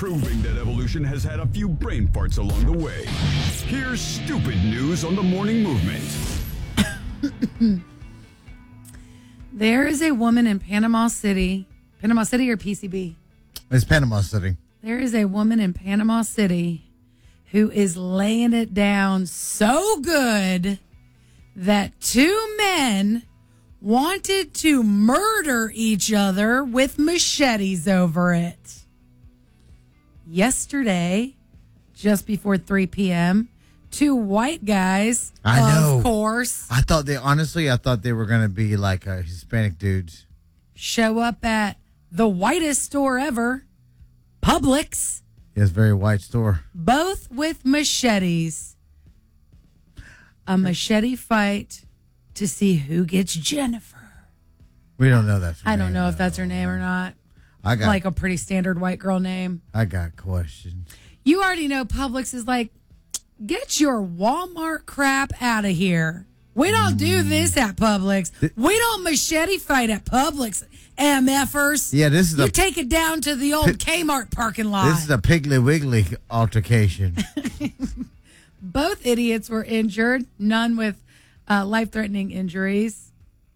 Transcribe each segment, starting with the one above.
proving that evolution has had a few brain farts along the way. Here's stupid news on the morning movement. There is a woman in Panama City or PCB? It's Panama City. There is a woman in Panama City who is laying it down so good that two men wanted to murder each other with machetes over it. Yesterday, just before 3 p.m., two white guys, of course. I thought they were going to be like Hispanic dudes. Show up at the whitest store ever, Publix. Yes, very white store. Both with machetes. A machete fight to see who gets Jennifer. We don't know that's her I name, don't know if that's her name or not. I got like a pretty standard white girl name. I got questions. You already know Publix is like, get your Walmart crap out of here. We don't do this at Publix. We don't machete fight at Publix, MFers. Yeah, this is you take it down to the old Kmart parking lot. This is a Piggly Wiggly altercation. Both idiots were injured, none with life-threatening injuries.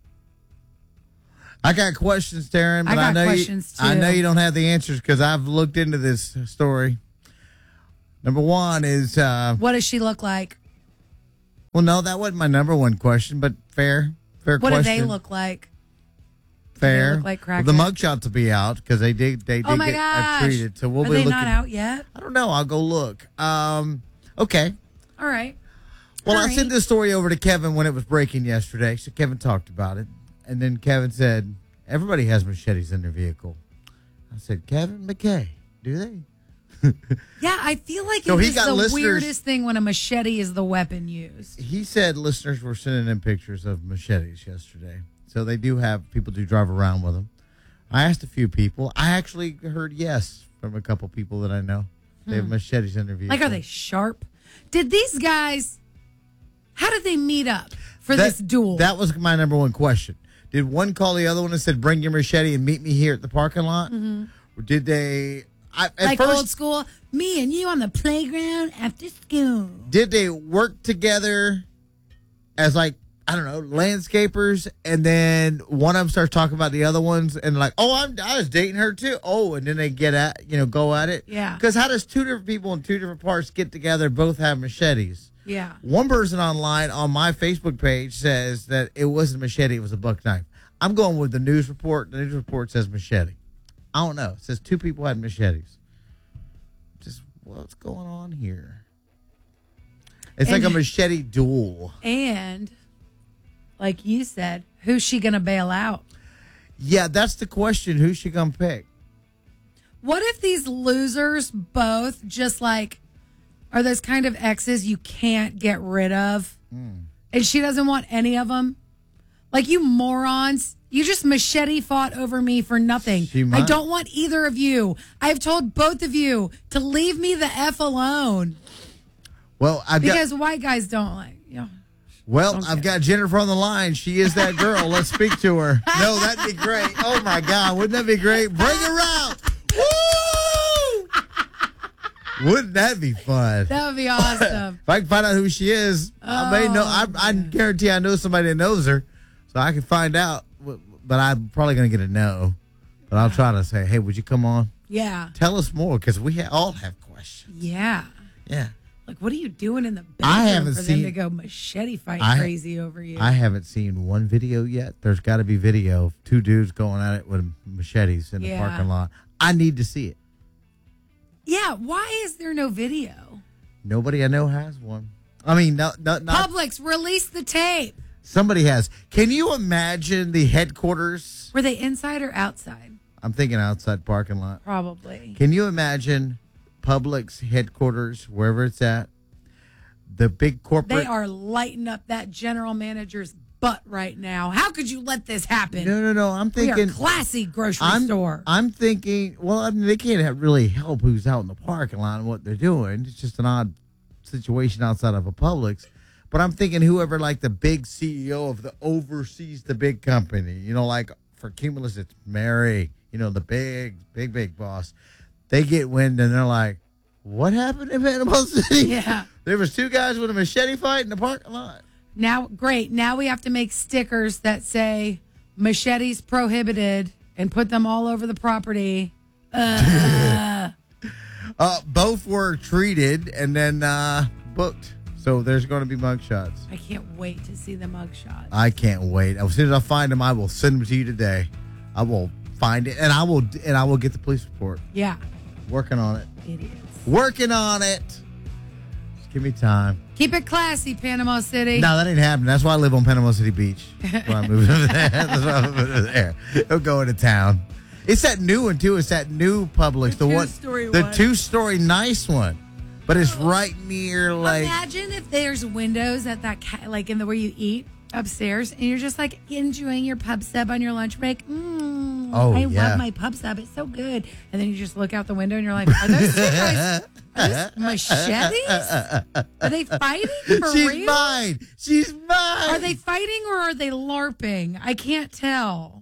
I got questions, Taryn, but I know you don't have the answers because I've looked into this story. Number one is... what does she look like? Well, no, that wasn't my number one question, but fair what question. What do they look like? Fair. They look like crackheads? Well, the mugshots will be out because they did oh my get gosh. treated. So we'll Are be they looking. Not out yet? I don't know. I'll go look. Okay. All right. Well, I sent this story over to Kevin when it was breaking yesterday. So Kevin talked about it. And then Kevin said, everybody has machetes in their vehicle. I said, Kevin McKay, do they? Yeah, I feel like So it he is got the listeners- weirdest thing when a machete is the weapon used. He said listeners were sending in pictures of machetes yesterday. So they do have, people do drive around with them. I asked a few people. I actually heard yes from a couple people that I know. They have machetes in their vehicle. Like, are they sharp? Did these guys, how did they meet up for this duel? That was my number one question. Did one call the other one and said, bring your machete and meet me here at the parking lot? Mm-hmm. Or did they... like first, old school, me and you on the playground after school. Did they work together as like, I don't know, landscapers, and then one of them starts talking about the other ones and like, oh, I was dating her too. Oh, and then they go at it. Yeah. Because how does two different people in two different parts get together, both have machetes? Yeah. One person online on my Facebook page says that it wasn't a machete, it was a buck knife. I'm going with the news report. The news report says machete. I don't know. It says two people had machetes. Just what's going on here? It's like a machete duel. And, like you said, who's she going to bail out? Yeah, that's the question. Who's she going to pick? What if these losers both just like are those kind of exes you can't get rid of? And she doesn't want any of them? Like, you morons. You just machete fought over me for nothing. I don't want either of you. I've told both of you to leave me the F alone. Well, because white guys don't like, you know. Well, I've got Jennifer on the line. She is that girl. Let's speak to her. No, that'd be great. Oh, my God. Wouldn't that be great? Bring her out. Woo! Wouldn't that be fun? That would be awesome. If I can find out who she is, I may know. I guarantee I know somebody that knows her, so I can find out. But I'm probably going to get a no. But I'll try to say, hey, would you come on? Yeah. Tell us more, because we all have questions. Yeah. Yeah. Like, what are you doing in the bedroom for them to go machete fight crazy over you? I haven't seen one video yet. There's got to be video of two dudes going at it with machetes in the parking lot. I need to see it. Yeah, why is there no video? Nobody I know has one. I mean, not Publix, release the tape. Somebody has. Can you imagine the headquarters? Were they inside or outside? I'm thinking outside parking lot. Probably. Can you imagine Publix headquarters, wherever it's at? The big corporate. They are lighting up that general manager's butt right now. How could you let this happen? No. I'm thinking. We are classy grocery store. I'm thinking, well, I mean, they can't really help who's out in the parking lot and what they're doing. It's just an odd situation outside of a Publix. But I'm thinking whoever, like the big CEO of oversees the big company, like for Cumulus, it's Mary, the big boss. they get wind and they're like, what happened in Panama City? Yeah. There was 2 guys with a machete fight in the parking lot. Now, great. Now we have to make stickers that say machetes prohibited and put them all over the property. Both were treated and then booked. So there's going to be mugshots. I can't wait to see the mugshots. I can't wait. As soon as I find them, I will send them to you today. I will find it, and I will get the police report. Yeah. Working on it. Idiots. Working on it. Just give me time. Keep it classy, Panama City. No, that ain't happening. That's why I live on Panama City Beach. That's why I moved over there. That's why I moved over there. Don't go into town. It's that new one, too. It's that new Publix. The two-story one. one. The 2-story nice one. But it's right near, like... Imagine if there's windows at that, like in the where you eat upstairs, and you're just like enjoying your pub sub on your lunch break. I love my pub sub. It's so good. And then you just look out the window and you're like, are those guys, are those machetes? Are they fighting for She's real? mine. She's mine. Are they fighting or are they LARPing? I can't tell.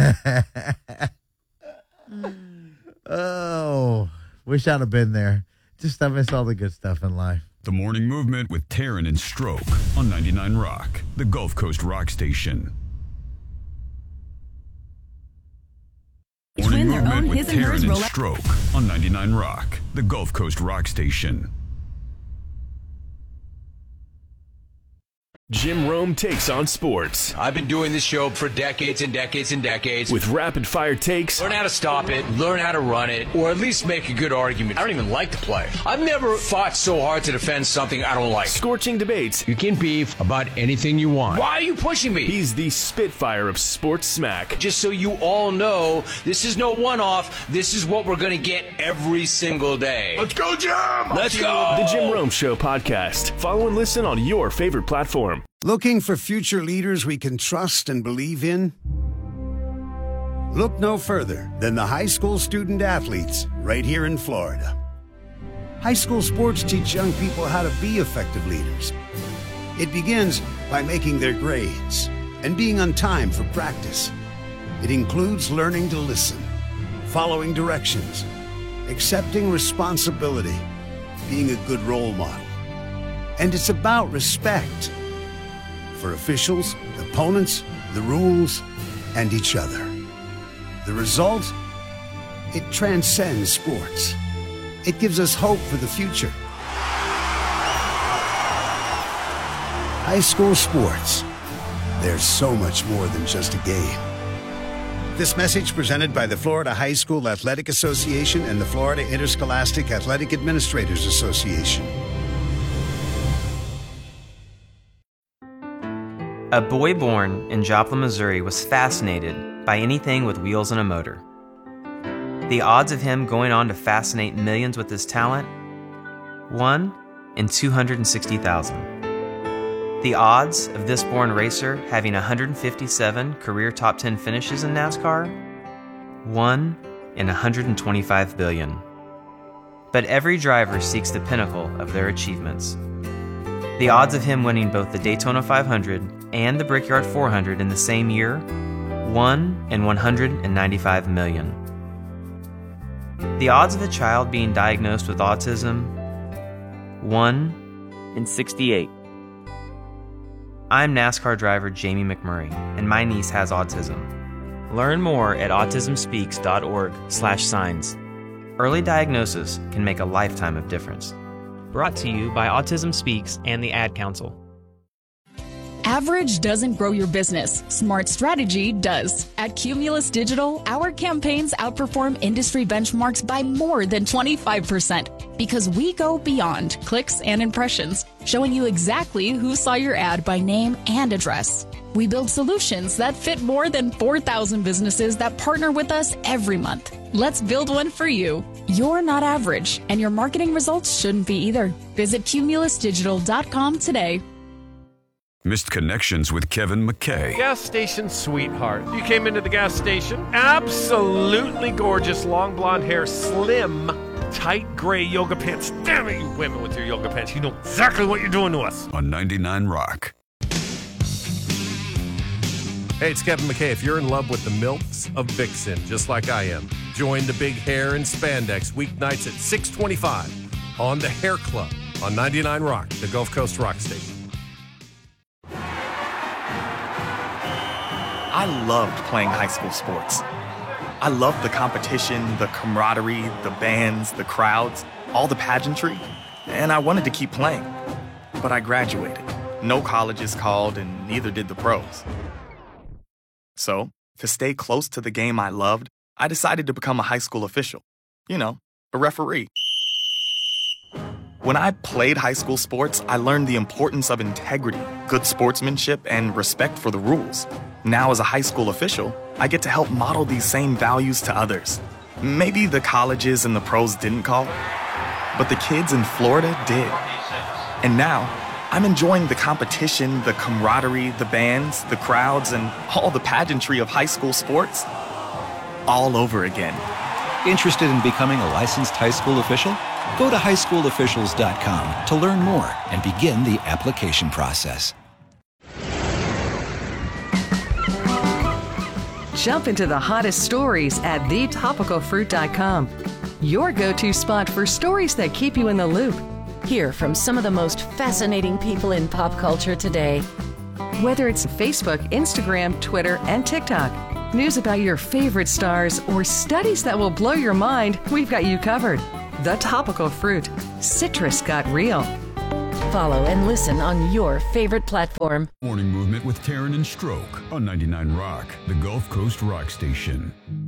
Oh, wish I'd have been there. Just I miss all the good stuff in life. The Morning Movement with Taryn and Stroke on 99 Rock, the Gulf Coast rock station. Morning Movement with Taryn and Stroke on 99 Rock, the Gulf Coast rock station. Jim Rome takes on sports. I've been doing this show for decades and decades and decades. With rapid-fire takes. Learn how to stop it, learn how to run it, or at least make a good argument. I don't even like to play. I've never fought so hard to defend something I don't like. Scorching debates. You can beef about anything you want. Why are you pushing me? He's the Spitfire of sports smack. Just so you all know, this is no one-off. This is what we're going to get every single day. Let's go, Jim! Let's go! The Jim Rome Show podcast. Follow and listen on your favorite platform. Looking for future leaders we can trust and believe in? Look no further than the high school student athletes right here in Florida. High school sports teach young people how to be effective leaders. It begins by making their grades and being on time for practice. It includes learning to listen, following directions, accepting responsibility, being a good role model. And it's about respect. For officials, opponents, the rules, and each other. The result? It transcends sports. It gives us hope for the future. High school sports. There's so much more than just a game. This message presented by the Florida High School Athletic Association and the Florida Interscholastic Athletic Administrators Association. A boy born in Joplin, Missouri was fascinated by anything with wheels and a motor. The odds of him going on to fascinate millions with his talent? 1 in 260,000. The odds of this born racer having 157 career top 10 finishes in NASCAR? 1 in 125 billion. But every driver seeks the pinnacle of their achievements. The odds of him winning both the Daytona 500 and the Brickyard 400 in the same year? 1 in 195 million. The odds of a child being diagnosed with autism? 1 in 68. I'm NASCAR driver Jamie McMurray, and my niece has autism. Learn more at autismspeaks.org/signs. Early diagnosis can make a lifetime of difference. Brought to you by Autism Speaks and the Ad Council. Average doesn't grow your business. Smart strategy does. At Cumulus Digital, our campaigns outperform industry benchmarks by more than 25% because we go beyond clicks and impressions, showing you exactly who saw your ad by name and address. We build solutions that fit more than 4,000 businesses that partner with us every month. Let's build one for you. You're not average, and your marketing results shouldn't be either. Visit cumulusdigital.com today. Missed Connections with Kevin McKay. Gas station sweetheart. You came into the gas station, absolutely gorgeous, long blonde hair, slim, tight gray yoga pants. Damn it, you women with your yoga pants. You know exactly what you're doing to us. On 99 Rock. Hey, it's Kevin McKay. If you're in love with the milks of Vixen, just like I am, Join the big hair and spandex weeknights at 6:25 on the Hair Club on 99 Rock, the Gulf Coast rock station. I loved playing high school sports. I loved the competition, the camaraderie, the bands, the crowds, all the pageantry, and I wanted to keep playing. But I graduated. No colleges called, and neither did the pros. So, to stay close to the game I loved, I decided to become a high school official. You know, a referee. When I played high school sports, I learned the importance of integrity, good sportsmanship, and respect for the rules. Now, as a high school official, I get to help model these same values to others. Maybe the colleges and the pros didn't call, but the kids in Florida did. And now, I'm enjoying the competition, the camaraderie, the bands, the crowds, and all the pageantry of high school sports all over again. Interested in becoming a licensed high school official? Go to highschoolofficials.com to learn more and begin the application process. Jump into the hottest stories at thetopicalfruit.com. Your go-to spot for stories that keep you in the loop. Hear from some of the most fascinating people in pop culture today. Whether it's Facebook, Instagram, Twitter, and TikTok, news about your favorite stars, or studies that will blow your mind, we've got you covered. The Topical Fruit. Citrus got real. Follow and listen on your favorite platform. Morning Movement with Taryn and Stroke on 99 Rock, the Gulf Coast rock station.